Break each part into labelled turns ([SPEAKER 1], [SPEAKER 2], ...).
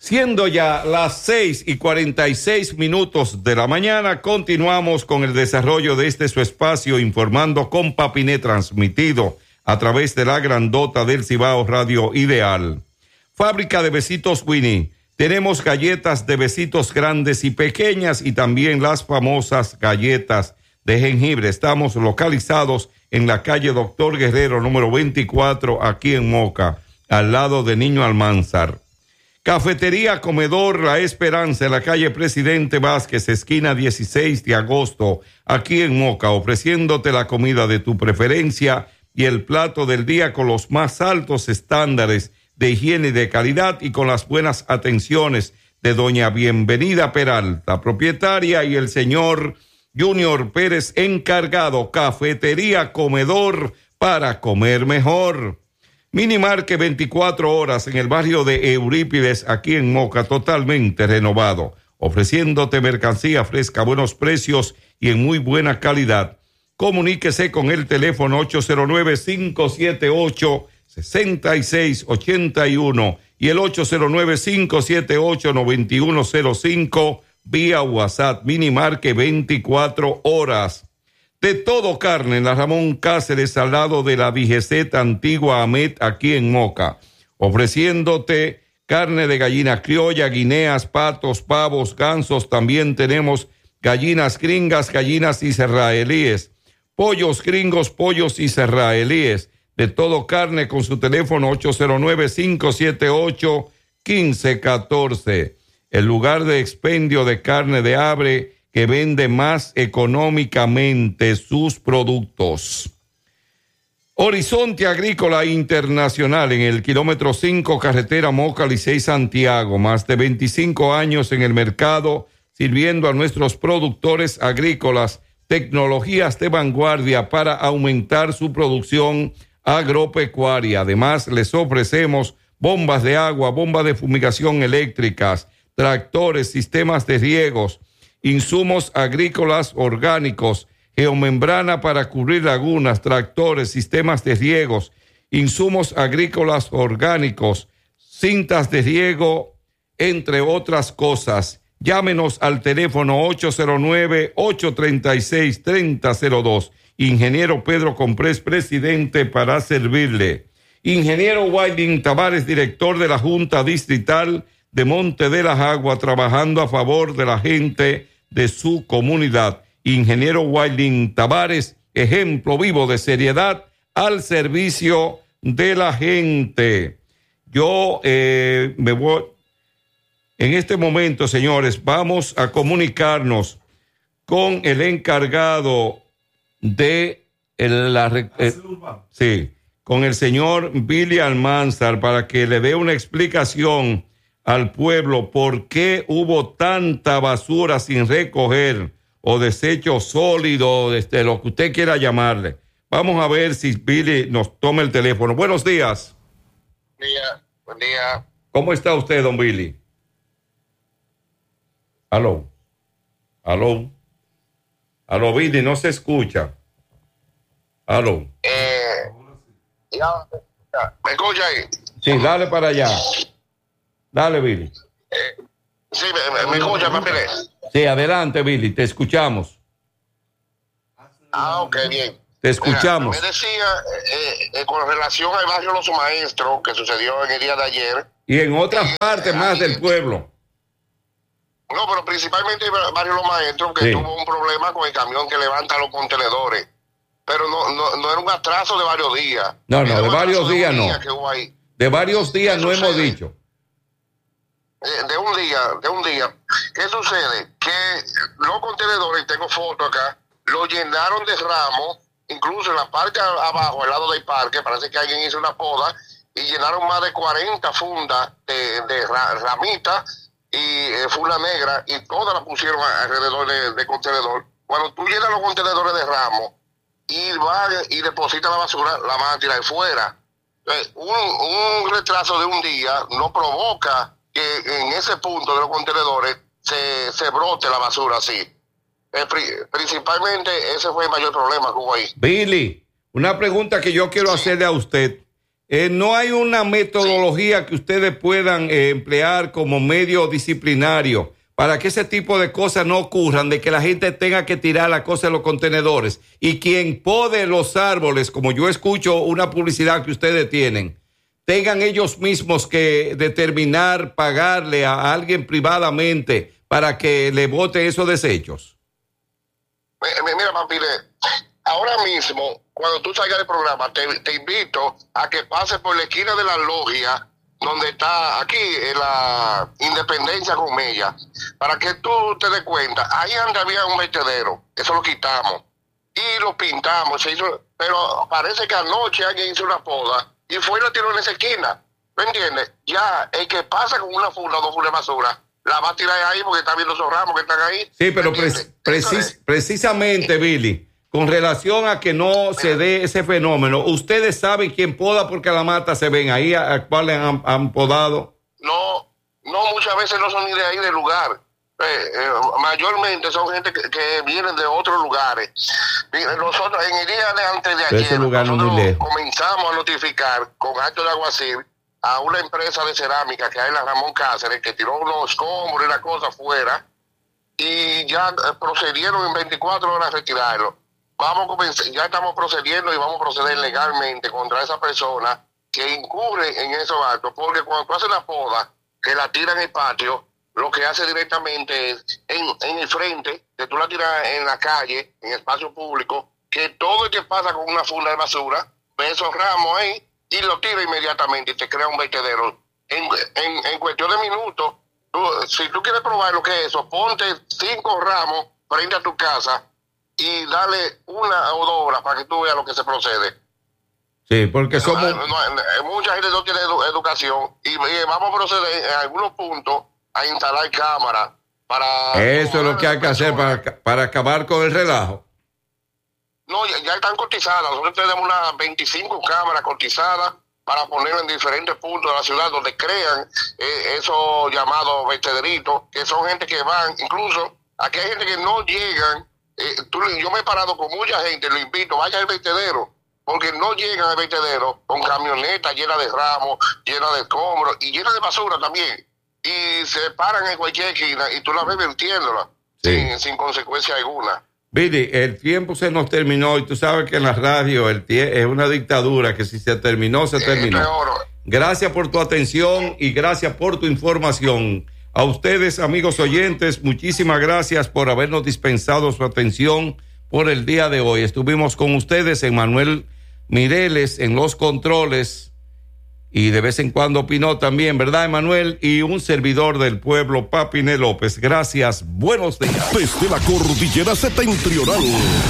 [SPEAKER 1] Siendo ya las 6:46 de la mañana, continuamos con el desarrollo de este su espacio Informando con Papiné, transmitido a través de la grandota del Cibao Radio Ideal. Fábrica de Besitos Winnie. Tenemos galletas de besitos grandes y pequeñas y también las famosas galletas de jengibre. Estamos localizados en la calle Doctor Guerrero, número 24, aquí en Moca, al lado de Niño Almanzar. Cafetería Comedor La Esperanza, en la calle Presidente Vázquez, esquina 16 de agosto, aquí en Moca, ofreciéndote la comida de tu preferencia y el plato del día con los más altos estándares de higiene y de calidad y con las buenas atenciones de doña Bienvenida Peralta, propietaria, y el señor Junior Pérez, encargado. Cafetería Comedor, para comer mejor. Minimarket 24 horas en el barrio de Eurípides, aquí en Moca, totalmente renovado, ofreciéndote mercancía fresca, buenos precios y en muy buena calidad. Comuníquese con el teléfono 809-578-6681 y el 809-578-9105 vía WhatsApp. Minimarket 24 horas. De Todo Carne en la Ramón Cáceres, al lado de la DGZ Antigua Amet, aquí en Moca, ofreciéndote carne de gallina criolla, guineas, patos, pavos, gansos. También tenemos gallinas gringas, gallinas israelíes, pollos gringos, pollos israelíes. De Todo Carne, con su teléfono 809-578-1514. El lugar de expendio de carne de ave que vende más económicamente sus productos. Horizonte Agrícola Internacional, en el kilómetro 5, carretera Moca Licey Santiago. Más de 25 años en el mercado, sirviendo a nuestros productores agrícolas tecnologías de vanguardia para aumentar su producción agropecuaria. Además, les ofrecemos bombas de agua, bombas de fumigación eléctricas, tractores, sistemas de riegos, insumos agrícolas orgánicos, geomembrana para cubrir lagunas, tractores, sistemas de riegos, insumos agrícolas orgánicos, cintas de riego, entre otras cosas. Llámenos al teléfono 809-836-3002. Ingeniero Pedro Comprés, presidente, para servirle. Ingeniero Wilding Tavares, director de la Junta Distrital de Monte de las Aguas, trabajando a favor de la gente de su comunidad. Ingeniero Wilding Tavares, ejemplo vivo de seriedad al servicio de la gente. Yo me voy. En este momento, señores, vamos a comunicarnos con el encargado de con el señor Billy Almanzar, para que le dé una explicación al pueblo por qué hubo tanta basura sin recoger o desecho sólido, lo que usted quiera llamarle. Vamos a ver si Billy nos toma el teléfono. Buenos días.
[SPEAKER 2] Buen día.
[SPEAKER 1] ¿Cómo está usted, don Billy? Aló, Billy, no se escucha. Aló.
[SPEAKER 2] ¿Me escucha ahí?
[SPEAKER 1] Sí, dale para allá. Dale, Billy.
[SPEAKER 2] Sí, me escucha, papi.
[SPEAKER 1] Sí, adelante, Billy, te escuchamos.
[SPEAKER 2] Ok, bien.
[SPEAKER 1] Te escuchamos.
[SPEAKER 2] Mira, me decía, con relación al barrio Los Maestros, que sucedió en el día de ayer.
[SPEAKER 1] Y en otras partes más del pueblo.
[SPEAKER 2] No, pero principalmente el barrio Los Maestros, que tuvo un problema con el camión que levanta los contenedores. Pero no era un atraso de varios días.
[SPEAKER 1] No, de varios días no. De varios días no hemos dicho.
[SPEAKER 2] De un día. ¿Qué sucede? Que los contenedores, tengo fotos acá, lo llenaron de ramos, incluso en la parte abajo, al lado del parque, parece que alguien hizo una poda, y llenaron más de 40 fundas de ramitas y funda negra, y todas las pusieron alrededor de contenedor. Cuando tú llenas los contenedores de ramos y vas y depositas la basura, la van a tirar fuera. Un retraso de un día no provoca que en ese punto de los contenedores se brote la basura así. Principalmente ese fue el mayor problema que hubo ahí.
[SPEAKER 1] Billy, una pregunta que yo quiero hacerle a usted. ¿no hay una metodología que ustedes puedan emplear como medio disciplinario para que ese tipo de cosas no ocurran, de que la gente tenga que tirar la cosa en los contenedores y quien pode los árboles, como yo escucho una publicidad que ustedes tienen, tengan ellos mismos que determinar pagarle a alguien privadamente para que le bote esos desechos?
[SPEAKER 2] Mira, Pampile, ahora mismo, cuando tú salgas del programa, te invito a que pases por la esquina de la logia, donde está aquí en la Independencia con Mella, para que tú te des cuenta. Ahí antes había un vertedero, eso lo quitamos y lo pintamos, pero parece que anoche alguien hizo una poda y fue y lo tiró en esa esquina. ¿Me entiendes? Ya el que pasa con una funda o dos fundas de basura la va a tirar ahí porque está viendo esos ramos que están ahí.
[SPEAKER 1] Sí, pero precisamente, Billy, con relación a que no se dé ese fenómeno, ¿ustedes saben quién poda porque la mata se ven ahí a cuáles han podado?
[SPEAKER 2] No, muchas veces no son ni de ahí del lugar. Mayormente son gente que vienen de otros lugares. Nosotros en el día de antes de ayer nosotros comenzamos a notificar con acto de alguacil a una empresa de cerámica que hay en la Ramón Cáceres, que tiró unos escombros y la cosa afuera, y ya procedieron en 24 horas a retirarlo. Ya estamos procediendo y vamos a proceder legalmente contra esa persona que incurre en esos actos, porque cuando tú haces la poda, que la tira en el patio, lo que hace directamente es en el frente, que tú la tiras en la calle, en espacio público, que todo el que pasa con una funda de basura ve esos ramos ahí y lo tira inmediatamente y te crea un vertedero. En cuestión de minutos, si tú quieres probar lo que es eso, ponte 5 ramos frente a tu casa y dale 1 o 2 horas para que tú veas lo que se procede.
[SPEAKER 1] Sí, porque somos...
[SPEAKER 2] mucha gente no tiene educación y vamos a proceder en algunos puntos a instalar cámaras para...
[SPEAKER 1] Eso es lo que hay que hacer para acabar con el relajo.
[SPEAKER 2] No, ya están cotizadas. Nosotros tenemos unas 25 cámaras cotizadas para ponerlas en diferentes puntos de la ciudad donde crean esos llamados vertederitos, que son gente que van, incluso aquí hay gente que no llegan. Yo me he parado con mucha gente, lo invito, vaya al vertedero, porque no llegan al vertedero con camionetas llenas de ramos, llenas de escombros y llenas de basura también. Y se paran en cualquier esquina y tú la ves vertiéndola sin consecuencia alguna.
[SPEAKER 1] Billy, el tiempo se nos terminó y tú sabes que en la radio es una dictadura que si se terminó, se terminó. Gracias por tu atención y gracias por tu información. A ustedes, amigos oyentes, muchísimas gracias por habernos dispensado su atención por el día de hoy. Estuvimos con ustedes, Emmanuel Mireles, en los controles y de vez en cuando opinó también, ¿verdad, Emmanuel? Y un servidor del pueblo, Papiné López. Gracias, buenos días.
[SPEAKER 3] Desde la cordillera septentrional,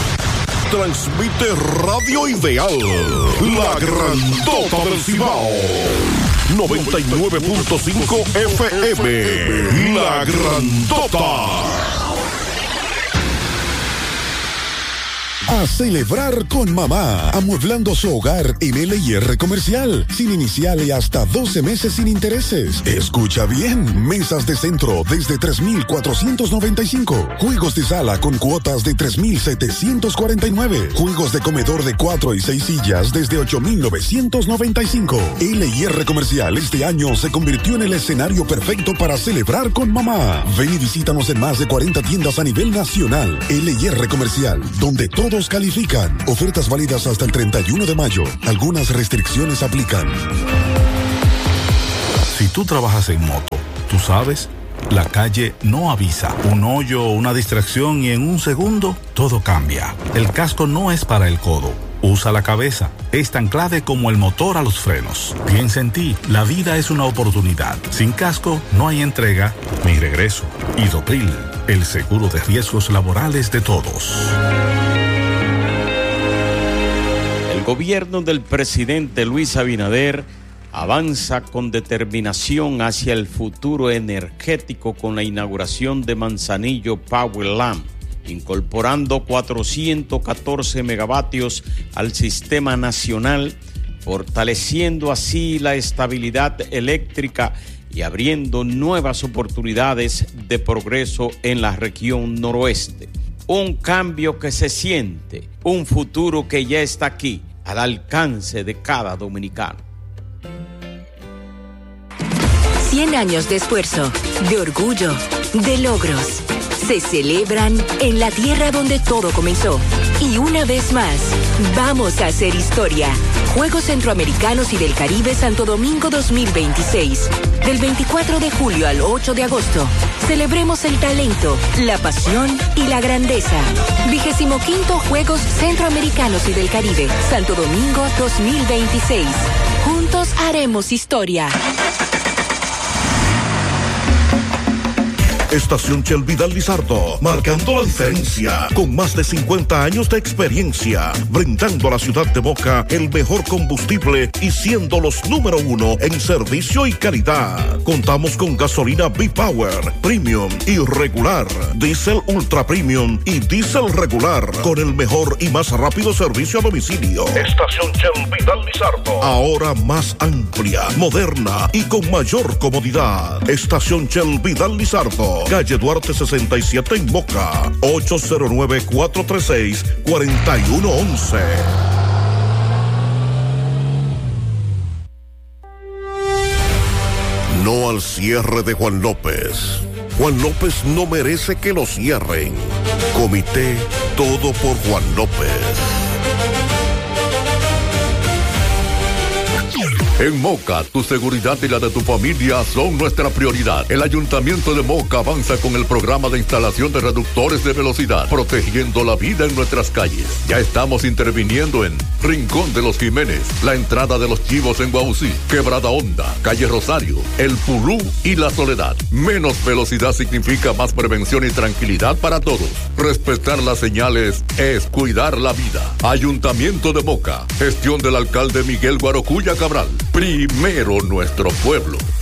[SPEAKER 3] transmite Radio Ideal, la grandota del Cibao. 99.5 FM, la grandota. A celebrar con mamá, amueblando su hogar en LIR Comercial, sin inicial y hasta 12 meses sin intereses. Escucha bien, mesas de centro desde 3,495, juegos de sala con cuotas de 3,749, juegos de comedor de 4 y 6 sillas desde 8,995. LIR Comercial este año se convirtió en el escenario perfecto para celebrar con mamá. Ven y visítanos en más de 40 tiendas a nivel nacional. LIR Comercial, donde todos califican. Ofertas válidas hasta el 31 de mayo. Algunas restricciones aplican. Si tú trabajas en moto, tú sabes, la calle no avisa. Un hoyo o una distracción y en un segundo todo cambia. El casco no es para el codo. Usa la cabeza. Es tan clave como el motor a los frenos. Piensa en ti. La vida es una oportunidad. Sin casco no hay entrega ni regreso. Idopril, el seguro de riesgos laborales de todos.
[SPEAKER 4] El gobierno del presidente Luis Abinader avanza con determinación hacia el futuro energético con la inauguración de Manzanillo Powerland, incorporando 414 megavatios al sistema nacional, fortaleciendo así la estabilidad eléctrica y abriendo nuevas oportunidades de progreso en la región noroeste. Un cambio que se siente, un futuro que ya está aquí, al alcance de cada dominicano.
[SPEAKER 5] 100 años de esfuerzo, de orgullo, de logros. Se celebran en la tierra donde todo comenzó. Y una vez más, vamos a hacer historia. Juegos Centroamericanos y del Caribe Santo Domingo 2026. Del 24 de julio al 8 de agosto. Celebremos el talento, la pasión y la grandeza. 25º Juegos Centroamericanos y del Caribe Santo Domingo 2026. Juntos haremos historia.
[SPEAKER 6] Estación Shell Vidal Lizardo, marcando la diferencia, con más de 50 años de experiencia, brindando a la ciudad de Moca el mejor combustible y siendo los número 1 en servicio y calidad. Contamos con gasolina B-Power, Premium y regular, Diesel Ultra Premium y Diesel regular, con el mejor y más rápido servicio a domicilio. Estación Shell Vidal Lizardo, ahora más amplia, moderna y con mayor comodidad. Estación Shell Vidal Lizardo, calle Duarte 67 en Moca, 809-436-4111. No al cierre de Juan López. Juan López no merece que lo cierren. Comité Todo por Juan López.
[SPEAKER 7] En Moca, tu seguridad y la de tu familia son nuestra prioridad. El Ayuntamiento de Moca avanza con el programa de instalación de reductores de velocidad, protegiendo la vida en nuestras calles. Ya estamos interviniendo en Rincón de los Jiménez, la entrada de los Chivos en Guausí, Quebrada Honda, Calle Rosario, El Pulú y La Soledad. Menos velocidad significa más prevención y tranquilidad para todos. Respetar las señales es cuidar la vida. Ayuntamiento de Moca, gestión del alcalde Miguel Guarocuya Cabral. Primero nuestro pueblo.